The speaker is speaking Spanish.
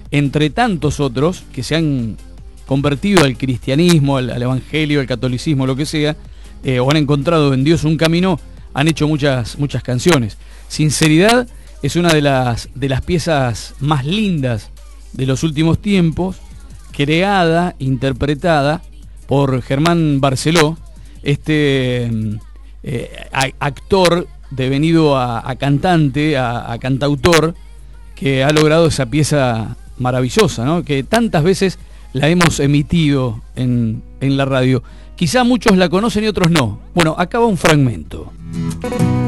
entre tantos otros que se han convertido al cristianismo, al evangelio, al catolicismo, lo que sea, o han encontrado en Dios un camino, han hecho muchas canciones. Sinceridad es una de las piezas más lindas de los últimos tiempos, creada, interpretada por Germán Barceló, actor devenido a cantante, a cantautor, que ha logrado esa pieza maravillosa, ¿no? Que tantas veces la hemos emitido en la radio. Quizá muchos la conocen y otros no. Bueno, acá va un fragmento.